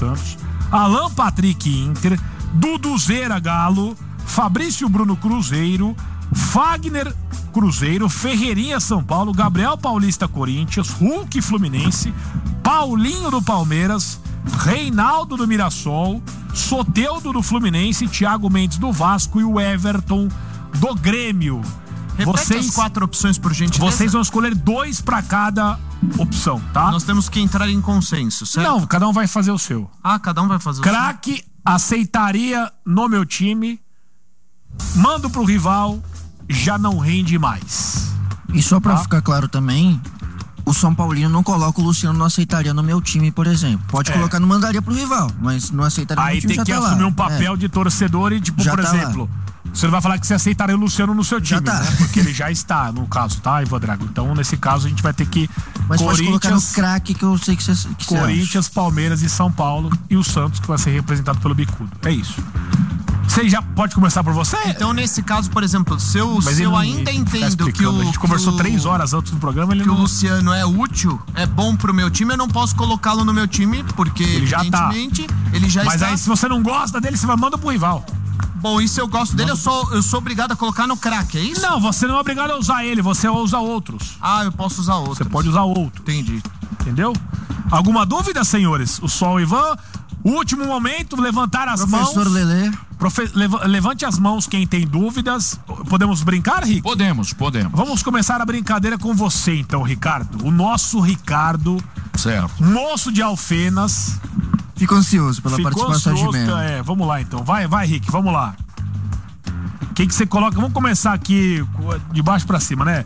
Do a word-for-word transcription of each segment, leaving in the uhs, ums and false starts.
Santos, Alan Patrick Inter, Duduzeira Galo, Fabrício Bruno Cruzeiro, Fagner Cruzeiro, Ferreirinha São Paulo, Gabriel Paulista Corinthians, Hulk Fluminense, Paulinho do Palmeiras, Reinaldo do Mirassol, Soteldo do Fluminense, Thiago Mendes do Vasco e o Everton do Grêmio. Repete vocês, as quatro opções, por gentileza. Vocês vão escolher dois pra cada opção, tá? Nós temos que entrar em consenso, certo? Não, cada um vai fazer o seu. Ah, cada um vai fazer o seu. Craque aceitaria no meu time, mando pro rival, já não rende mais. E só pra tá? ficar claro também, o São Paulino não coloca o Luciano, não aceitaria no meu time, por exemplo. Pode é. colocar, não mandaria pro rival, mas não aceitaria no Aí meu time. Aí tem que tá assumir lá. um papel é. de torcedor e, tipo, já por tá exemplo, lá. Você não vai falar que você aceitaria o Luciano no seu time, tá. né? Porque ele já está, no caso, tá, Ivan Drago? Então, nesse caso, a gente vai ter que... Mas pode colocar no craque que eu sei que você que Corinthians, Palmeiras e São Paulo e o Santos, que vai ser representado pelo Bicudo. É isso. Você já pode começar por você? Então, nesse caso, por exemplo, se eu, se eu ainda entendo que o... A gente conversou o, três horas antes do programa, ele que não... o Luciano é útil, é bom pro meu time, eu não posso colocá-lo no meu time, porque, ele já evidentemente, tá. ele já Mas está... aí, se você não gosta dele, você vai mandar pro rival. Bom, e se eu gosto dele, eu sou, eu sou obrigado a colocar no craque, é isso? Não, você não é obrigado a usar ele, você usa outros. Ah, eu posso usar outros. Você pode usar outro. Entendi. Entendeu? Alguma dúvida, senhores? O Sol Ivan, último momento, levantar as Professor mãos. Professor Lelê. Profe... Leva... Levante as mãos quem tem dúvidas. Podemos brincar, Rick? Podemos, podemos. Vamos começar a brincadeira com você, então, Ricardo. O nosso Ricardo. Certo. Moço de Alfenas. Fico ansioso pela Ficou participação ansioso, de Melo. É, vamos lá então. Vai, vai, Rick, vamos lá. O que que você coloca? Vamos começar aqui de baixo pra cima, né?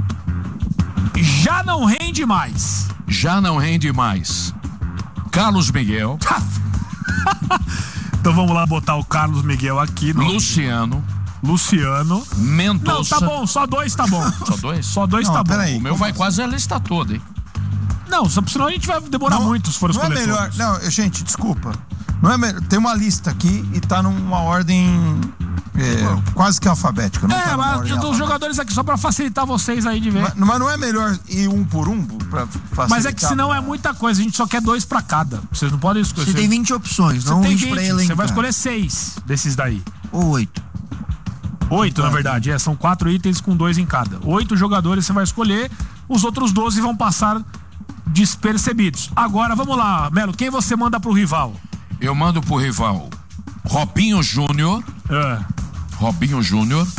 Já não rende mais. Já não rende mais. Carlos Miguel. Então vamos lá botar o Carlos Miguel aqui. No... Luciano. Luciano. Mendonça. Não, tá bom, só dois tá bom. Só dois? Só dois não, tá bom. Aí, o meu vai quase a lista toda, hein? Não, senão a gente vai demorar não, muito se for escolher Não é melhor, todos. Não, gente, desculpa. Não é melhor. Tem uma lista aqui e tá numa ordem é, quase que alfabética. Não é, tá mas eu tô os jogadores aqui só pra facilitar vocês aí de ver. Mas, mas não é melhor ir um por um pra facilitar? Mas é que senão é muita coisa, a gente só quer dois pra cada. Vocês não podem escolher. Você tem vinte opções, você não tem vinte pra vinte, elencar. Você vai escolher seis desses daí. Ou oito. Oito, na verdade, é, são quatro itens com dois em cada. Oito jogadores você vai escolher, os outros doze vão passar despercebidos. Agora, vamos lá, Melo, quem você manda pro rival? Eu mando pro rival Robinho Júnior. É. Robinho Júnior.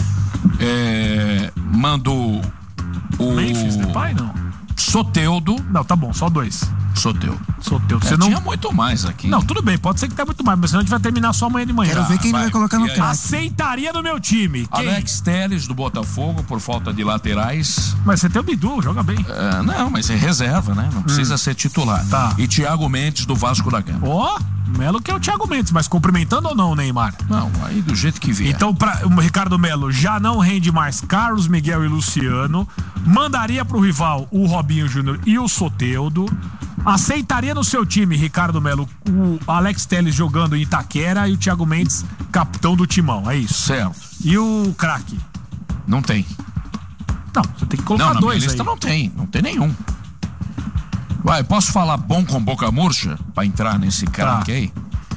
É, mando o... Memphis, Depay, não? Soteldo. Não, tá bom, só dois. Soteldo. Soteldo. Você é, não... Tinha muito mais aqui. Não, tudo bem, pode ser que tenha muito mais, mas senão a gente vai terminar só amanhã de manhã. Quero ver quem vai, vai colocar no craque. Aceitaria no meu time. Quem? Alex Telles do Botafogo, por falta de laterais. Mas você tem o Bidu, joga bem. É, não, mas é reserva, né? Não precisa hum. ser titular. Tá. E Thiago Mendes do Vasco da Gama. Ó, oh, Melo que é o Thiago Mendes, mas cumprimentando ou não, Neymar? Não, aí do jeito que vier. Então, pra, o Ricardo Melo já não rende mais Carlos Miguel e Luciano. Mandaria pro rival o Robinho Júnior e o Soteldo. Aceitaria no seu time, Ricardo Melo, o Alex Telles jogando em Itaquera e o Thiago Mendes, capitão do timão, é isso? Certo. E o craque? Não tem. Não, você tem que colocar não, na dois minha lista aí. Não tem, não tem nenhum. Vai, posso falar bom com boca murcha pra entrar nesse craque tá. aí?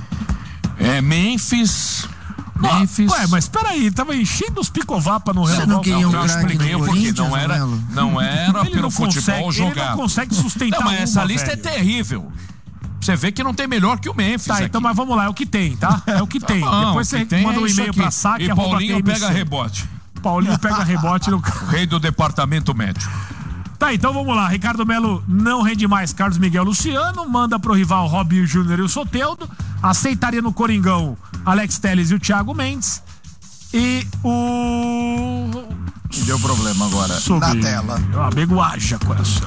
É Memphis... Memphis. Ué, mas peraí, tava enchendo os picovapa no Você Real. não queria um eu craque expliquei no porque Corinthians, não era, Melo? não era Ele pelo não futebol consegue, jogado. Ele não consegue sustentar. Não, mas essa uma, lista velho. é terrível. Você vê que não tem melhor que o Memphis. Tá, aqui. então, mas vamos lá, é o que tem, tá? É o que tem. Não, Depois você manda um e-mail pra saque. E Paulinho pega rebote. Paulinho pega rebote no O rei do departamento médico. Tá, então vamos lá. Ricardo Melo não rende mais Carlos Miguel Luciano, manda pro rival Robinho Júnior e o Soteldo, aceitaria no Coringão Alex Telles e o Thiago Mendes. E o... Deu problema agora. Subi. Na tela. O amigo haja coração.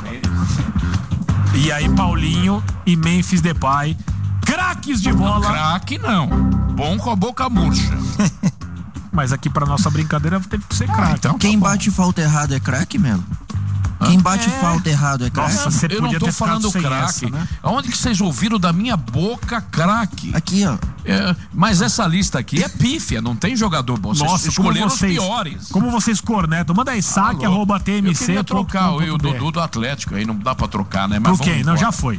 E aí Paulinho e Memphis Depay, craques de bola. Craque não. Bom com a boca murcha. Mas aqui pra nossa brincadeira teve que ser craque. Ah, então, Quem tá bate falta errado é craque, Melo? Quem bate É. falta errado é craque? Nossa, você Eu não podia tô ter falando ficado sem craque. essa, né? Aonde que vocês ouviram da minha boca craque? Aqui, ó. É, mas essa lista aqui é pífia, não tem jogador bom. Vocês Nossa, como escolheram vocês, os piores. como vocês cornetam. Manda aí, saque, Alô. arroba T M C. Eu queria trocar o, o Dudu do Atlético, aí não dá pra trocar, né? Mas Por quê? vamos Não, embora. já foi.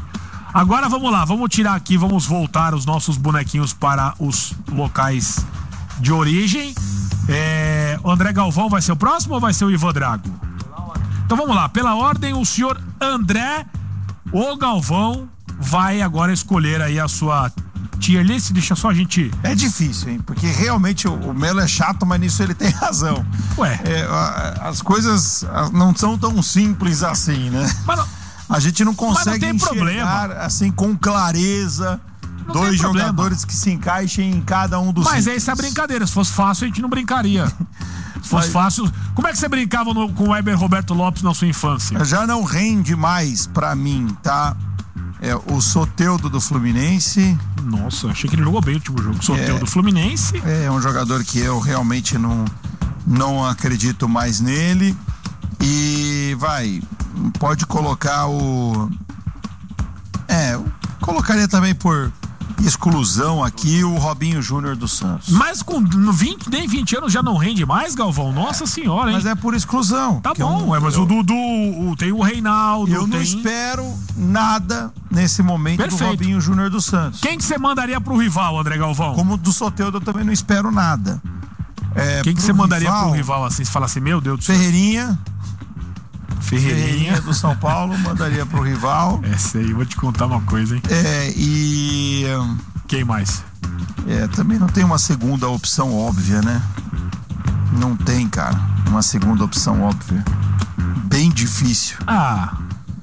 Agora vamos lá, vamos tirar aqui, vamos voltar os nossos bonequinhos para os locais de origem. É, o André Galvão vai ser o próximo ou vai ser o Ivan Drago? Então vamos lá, pela ordem, o senhor André o Galvão vai agora escolher aí a sua tier list. Deixa só a gente... É difícil, hein? Porque realmente o, o Melo é chato, mas nisso ele tem razão. Ué. É, a, as coisas não são tão simples assim, né? Mas não, a gente não consegue tem enxergar problema. assim com clareza Não dois tem problema. jogadores que se encaixem em cada um dos Mas itens. essa é a brincadeira. Se fosse fácil, a gente não brincaria. Se fosse Mas- fácil... Como é que você brincava no- com o Weber Roberto Lopes na sua infância? Já não rende mais pra mim, tá? É, o Soteldo do Fluminense Nossa, achei que ele jogou bem o último jogo. Sorteio É. do Fluminense. é um jogador que eu realmente não, não acredito mais nele. E vai, pode colocar o... É, eu colocaria também por exclusão aqui o Robinho Júnior do Santos. Mas com no vinte, nem vinte anos já não rende mais, Galvão? Nossa senhora, hein? Mas é por exclusão. Tá que eu bom, não- é, mas eu- o Dudu, o- tem o Reinaldo, Eu não tem... espero nada nesse momento do Perfeito. Robinho Júnior dos Santos. Quem que você mandaria pro rival, André Galvão? Como do Soteldo eu também não espero nada. É, Quem que pro você mandaria rival, pro rival assim? Você fala assim, meu Deus do céu. Ferreirinha, Ferreirinha. Ferreirinha do São Paulo, mandaria pro rival. Essa aí, vou te contar uma coisa, hein? É, e Quem mais? é, também não tem uma segunda opção óbvia, né? Não tem, cara, uma segunda opção óbvia. Bem difícil. Ah,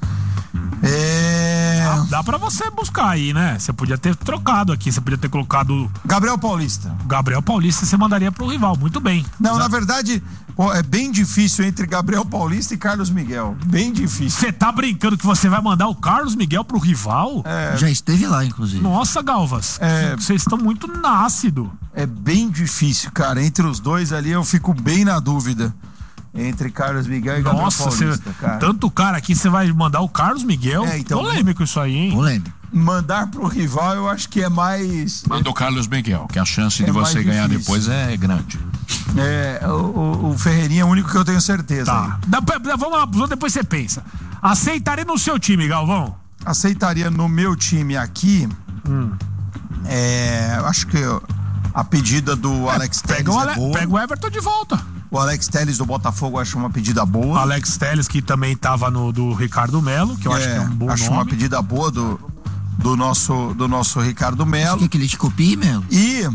É... dá pra você buscar aí, né? Você podia ter trocado aqui, você podia ter colocado o Gabriel Paulista. Gabriel Paulista, você mandaria pro rival, muito bem. Não, na verdade, pô, é bem difícil entre Gabriel Paulista e Carlos Miguel. Bem difícil. Você tá brincando que você vai mandar o Carlos Miguel pro rival? Já esteve lá, inclusive. Nossa, Galvas, É. vocês estão muito nácido. É bem difícil, cara. Entre os dois ali eu fico bem na dúvida. Entre Carlos Miguel e Gabriel Nossa, Paulista, você, cara. tanto cara aqui, você vai mandar o Carlos Miguel? É, então- Polêmico isso aí, hein? Polêmico. Mandar pro rival eu acho que é mais... Manda o Carlos Miguel, que a chance de É mais você ganhar difícil. depois é grande. É, o, o- o Ferreirinha é o único que eu tenho certeza. Tá. Dá pra- dá- vamos lá, depois você pensa. Aceitaria no seu time, Galvão? Aceitaria no meu time aqui. Hum. É, eu acho que a pedida do Alex Telles Pega o, é Ale- boa. pega o Everton de volta. O Alex Telles do Botafogo eu acho uma pedida boa. Alex Telles, que também tava no do Ricardo Melo, que eu acho que é um bom acho nome. uma pedida boa do, do, nosso, do nosso Ricardo Você Melo. quer que ele te copie, Melo? E.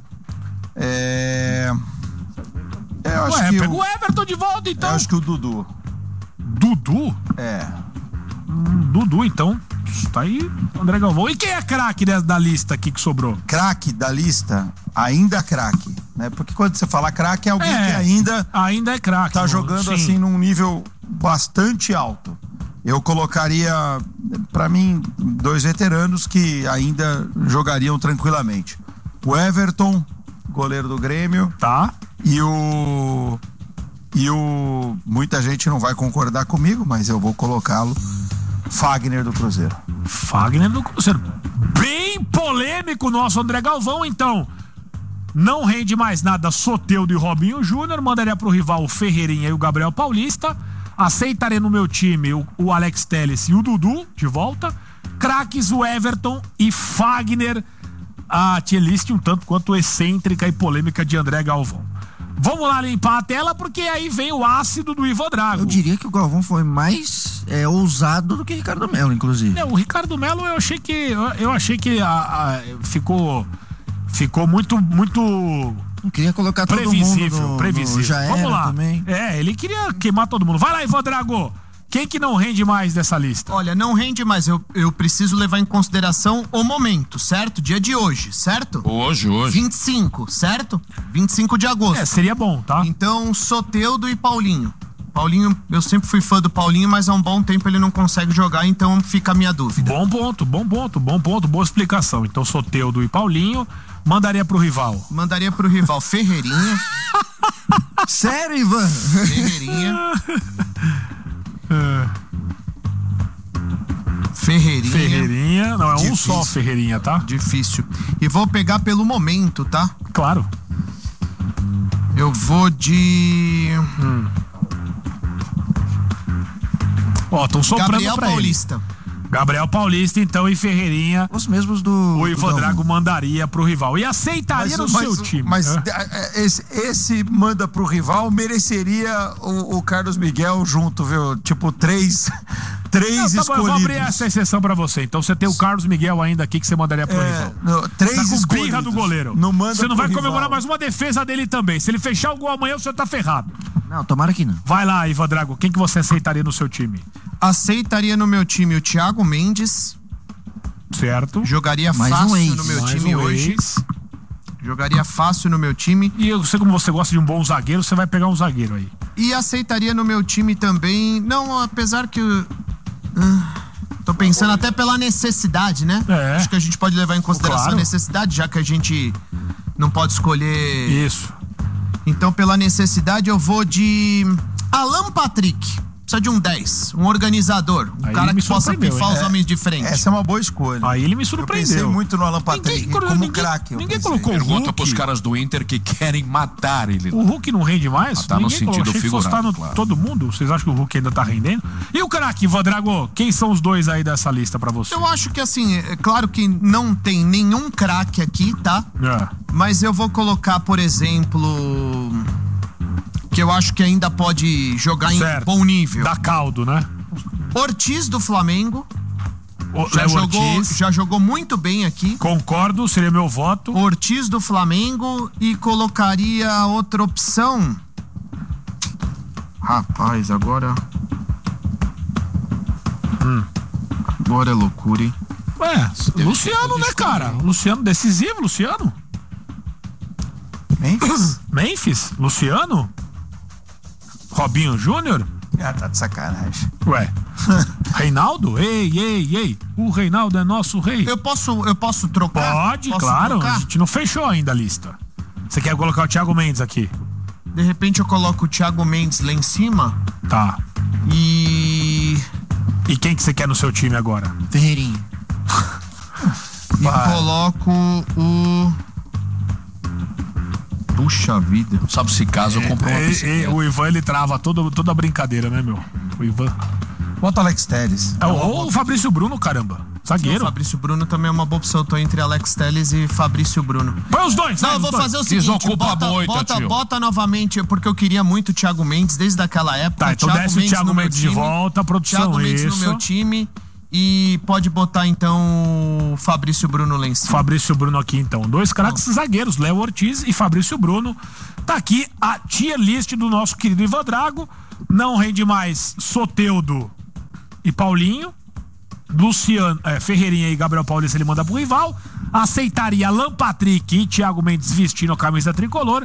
É. Eu acho, Ué, que pega o, o Everton de volta, eu então. acho que o Dudu. Dudu? É. Hum, Dudu, então. Tá aí, André Galvão. E quem é craque da, da lista aqui que sobrou? Craque da lista, ainda craque. Né? Porque quando você fala craque, é alguém É, que ainda Ainda é craque. tá no- jogando sim. assim num nível bastante alto. Eu colocaria, pra mim, dois veteranos que ainda jogariam tranquilamente. O Everton, goleiro do Grêmio, Tá. e o. E o. Muita gente não vai concordar comigo, mas eu vou colocá-lo. Fagner do Cruzeiro. Fagner do Cruzeiro. Bem polêmico o nosso André Galvão, então. Não rende mais nada Soteldo e Robinho Júnior. Mandaria pro rival o Ferreirinha e o Gabriel Paulista. Aceitarei no meu time o, o Alex Telles e o Dudu de volta. Craques, o Everton e Fagner. A tier list um tanto quanto excêntrica e polêmica de André Galvão. Vamos lá limpar a tela, porque aí vem o ácido do Ivan Drago. Eu diria que o Galvão foi mais é, ousado do que Ricardo Melo, inclusive. É, o Ricardo Melo, eu achei que eu, eu achei que a- a- ficou ficou muito muito Não queria colocar todo previsível, mundo no, previsível. no já Vamos era lá. também. É, ele queria queimar todo mundo. Vai lá, Ivan Drago. Quem que não rende mais dessa lista? Olha, não rende mais. Eu, eu preciso levar em consideração o momento, certo? Dia de hoje, certo? Hoje, hoje. vinte e cinco, certo? vinte e cinco de agosto. É, seria bom, tá? Então, Soteldo e Paulinho. Paulinho, eu sempre fui fã do Paulinho, mas há um bom tempo ele não consegue jogar, então fica a minha dúvida. Bom ponto, bom ponto, bom ponto, boa explicação. Então, Soteldo e Paulinho mandaria pro rival. Mandaria pro rival Ferreirinha. Sério, Ivan? Ferreirinha. Ferreirinha. Ferreirinha, não é um Difícil. só Ferreirinha, tá? Difícil. E vou pegar pelo momento, tá? Claro. Eu vou de. Ó, estão soprando Gabriel pra Paulista. ele. Gabriel Paulista, então, e Ferreirinha. Os mesmos do. O Ivan Drago mandaria pro rival. E aceitaria Mas, no mas, seu time. Mas é. esse, esse manda pro rival mereceria o, o Carlos Miguel junto, viu? Tipo, três, três Não, tá bom, eu escolhidos. vou abrir essa exceção pra você. Então você tem o Carlos Miguel ainda aqui que você mandaria pro É, rival. não, três Tá com escolhidos. birra do goleiro. Não manda você não pro vai comemorar rival. mais uma defesa dele também. Se ele fechar o gol amanhã, você tá ferrado. Não, tomara que não. Vai lá, Ivan Drago. Quem que você aceitaria no seu time? Aceitaria no meu time o Thiago Mendes. Certo. Jogaria Mais um fácil ex. no meu Mais time um hoje. ex. Jogaria fácil no meu time. E eu sei como você gosta de um bom zagueiro, você vai pegar um zagueiro aí. E aceitaria no meu time também. Não, apesar que. eu- Ah, tô pensando até pela necessidade, né? É. Acho que a gente pode levar em consideração Claro. a necessidade, já que a gente não pode escolher. Isso. Então, pela necessidade, eu vou de Alan Patrick. Precisa de um dez, um organizador, um Aí cara me que possa surpreendeu, pifar hein? os homens de frente. Essa é uma boa escolha. Aí ele me Eu pensei surpreendeu. muito no Alan Patrick Ninguém- como ninguém- craque. eu ninguém pensei. colocou o Pergunta Hulk. pros caras do Inter que querem matar ele. O Hulk não rende mais? Ah, tá no Ninguém sentido colocou. Achei que fosse figurado, estar no claro. todo mundo. Vocês acham que o Hulk ainda tá rendendo? E o craque, Ivan Drago, quem são os dois aí dessa lista pra você? Eu acho que assim, é claro que não tem nenhum craque aqui, tá? É. Mas eu vou colocar, por exemplo, que eu acho que ainda pode jogar em Certo. bom nível. Dá caldo, né? Ortiz do Flamengo. O Já Léo jogou, Ortiz. já jogou muito bem aqui. Concordo, seria meu voto. Ortiz do Flamengo e colocaria outra opção. Rapaz, agora. Hum. Agora é loucura, hein? Ué, Luciano, né, cara? Luciano, decisivo, Luciano. Memphis? Memphis, Luciano. Robinho Júnior. Ah, tá de sacanagem. Ué. Reinaldo? Ei, ei, ei. O Reinaldo é nosso rei. Eu posso, eu posso trocar? Pode, Posso claro. trocar? A gente não fechou ainda a lista. Você quer colocar o Thiago Mendes aqui? De repente eu coloco o Thiago Mendes lá em cima Tá. e. E quem que você quer no seu time agora? Ferreirinha. E coloco o. Puxa vida. Sabe se caso eu compro uma É, é, bicicleta. o Ivan, ele trava todo, toda a brincadeira, né, meu? O Ivan. Bota Alex Telles. É, ou o Fabrício Bruno, caramba. O Zagueiro. Fabrício Bruno também é uma boa opção. Eu tô entre Alex Telles e Fabrício Bruno. Põe os dois, Não, vai, eu vou os dois. fazer o seguinte, Desocupa a bota, moita, bota, tio. bota novamente, porque eu queria muito o Thiago Mendes desde aquela época. Tá, então Thiago desce o Thiago no meu Mendes de time, volta, produção, Thiago Mendes no isso. meu time e pode botar então o Fabrício Bruno lá em cima. Fabrício Bruno aqui, então. Dois craques zagueiros, Léo Ortiz e Fabrício Bruno. Tá aqui a tier list do nosso querido Ivan Drago. Não rende mais Soteldo e Paulinho. Luciano, é, Ferreirinha e Gabriel Paulista ele manda pro rival. Aceitaria Alan Patrick e Thiago Mendes vestindo a camisa tricolor.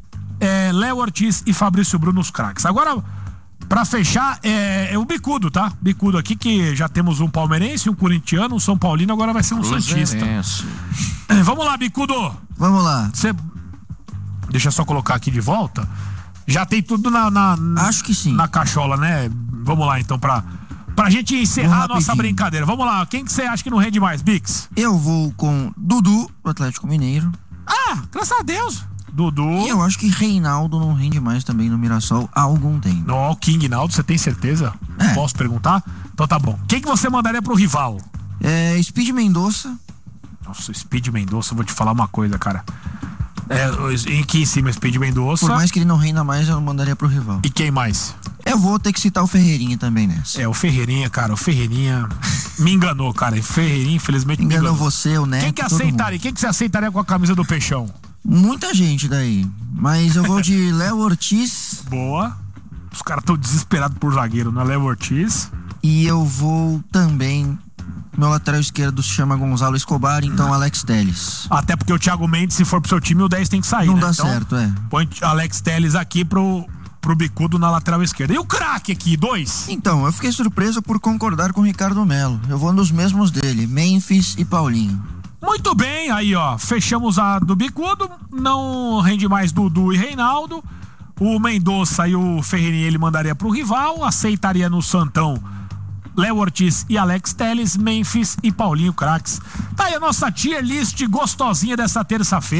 É, Léo Ortiz e Fabrício Bruno os craques. Agora, pra fechar, é, é o Bicudo, tá? Bicudo aqui, que já temos um palmeirense, um corintiano, um São Paulino, agora vai ser um santista. Cruzeirense. É, vamos lá, Bicudo. Vamos lá. Você. Deixa eu só colocar aqui de volta. Já tem tudo na, na, Acho que sim. na cachola, né? Vamos lá, então, pra, pra gente encerrar a Vamos nossa rapidinho. brincadeira. Vamos lá, quem que você acha que não rende mais, Bix? Eu vou com Dudu, do Atlético Mineiro. Ah, graças a Deus. Dudu. E eu acho que Reinaldo não rende mais também no Mirassol há algum tempo. Não, King Naldo, você tem certeza? É. Posso perguntar? Então tá bom. Quem que você mandaria pro rival? É, Speed Mendonça. Nossa, Speed Mendonça, eu vou te falar uma coisa, cara. É, em aqui em cima, Speed Mendonça. Por mais que ele não renda mais, eu mandaria pro rival. E quem mais? Eu vou ter que citar o Ferreirinha também nessa. É, o Ferreirinha, cara. O Ferreirinha me enganou, cara. O Ferreirinha, infelizmente, me Enganou enganou. você, o Neto, Quem que todo aceitaria? Quem que você aceitaria com a camisa do Peixão? mundo. Muita gente daí. Mas eu vou de Léo Ortiz Boa. Os caras tão desesperados por zagueiro, né? Léo Ortiz. e eu vou também... Meu lateral esquerdo se chama Gonzalo Escobar, então Alex Telles. Até porque o Thiago Mendes, se for pro seu time, o dez tem que sair, Não né? dá Então, certo, é. põe Alex Telles aqui pro, pro Bicudo na lateral esquerda. E o craque aqui, dois? Então, eu fiquei surpreso por concordar com o Ricardo Melo. Eu vou nos mesmos dele, Memphis e Paulinho. Muito bem, aí ó, fechamos a do Bicudo, não rende mais Dudu e Reinaldo. O Mendonça e o Ferreirinha ele mandaria pro rival, aceitaria no Santão Léo Ortiz e Alex Telles, Memphis e Paulinho craques. Tá aí a nossa tier list gostosinha dessa terça-feira.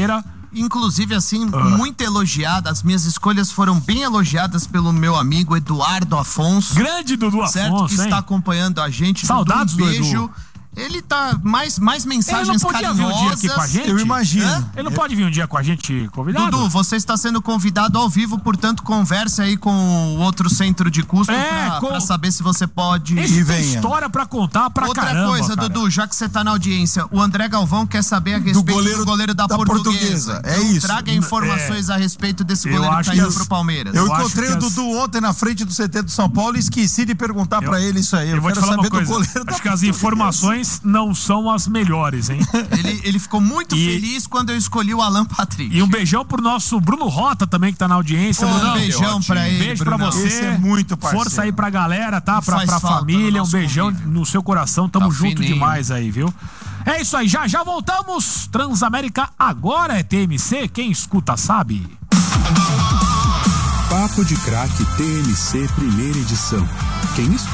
inclusive, assim, Ah. muito elogiada. As minhas escolhas foram bem elogiadas pelo meu amigo Eduardo Afonso. Grande Dudu Certo, Afonso, que hein? está acompanhando a gente. Saudades Dudu, um do Edu. beijo. Ele tá mais, mais mensagens Ele não podia vir um dia carinhosas. aqui com a gente? Eu imagino. Hã? Ele não pode vir um dia com a gente convidado? Dudu, você está sendo convidado ao vivo, portanto, converse aí com o outro centro de custo É, pra, com- pra saber se você pode. Esse E tem venha. história pra contar pra Outra caramba, coisa, cara. Dudu, já que você tá na audiência, o André Galvão quer saber a respeito do goleiro, goleiro da, da portuguesa. Portuguesa. É Então, isso. traga informações a respeito desse Eu goleiro que acho tá que indo as- pro Palmeiras. Eu Eu acho encontrei que o as- Dudu ontem na frente do C T do São Paulo e esqueci de perguntar pra ele isso aí. Eu, Eu vou te quero falar saber uma coisa. do goleiro da Acho que as Portuguesa. informações não são as melhores, hein? Ele, ele ficou muito E- feliz quando eu escolhi o Alan Patrick. E um beijão pro nosso Bruno Rota também, que tá na audiência. Pô, Brunão, um beijão pra ele, beijo pra Brunão. você. Esse é muito parceiro. Força aí pra galera, tá? Pra, Faz pra falta no família. Um nosso beijão convívio. no seu coração. Tamo Tá junto fininho. demais aí, viu? É isso aí, já já voltamos. Transamérica agora é T M C. Quem escuta sabe. Papo de Craque T M C primeira edição. Quem